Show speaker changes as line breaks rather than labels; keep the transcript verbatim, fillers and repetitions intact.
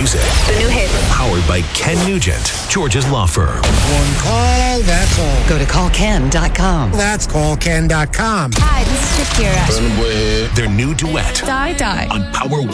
music.
The new hit.
Powered by Ken Nugent, Georgia's law firm.
One call, that's all.
Go to call ken dot com.
That's call ken dot com.
Hi, this is Shakira.
Their new duet
Die Die.
on Power